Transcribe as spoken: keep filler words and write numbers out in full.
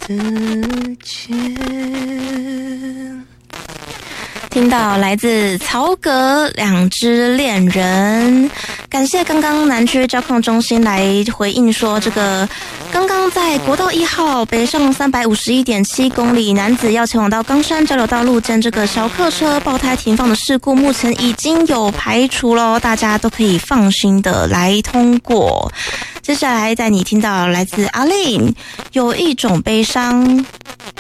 的街。听到来自曹格两只恋人，感谢刚刚南区交控中心来回应说，这个刚刚在国道一号北上三百五十一点七公里，男子要前往到冈山交流道路间这个小客车爆胎停放的事故，目前已经有排除了，大家都可以放心的来通过。接下来带你听到来自阿令有一种悲伤。